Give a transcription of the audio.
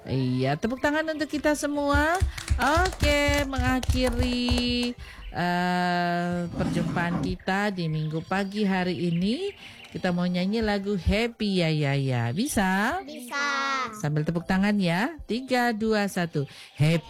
Iya, tepuk tangan untuk kita semua. Oke, mengakhiri perjumpaan kita di minggu pagi hari ini. Kita mau nyanyi lagu Happy Ya Ya Ya. Bisa? Bisa. Sambil tepuk tangan ya. 3, 2, 1. Happy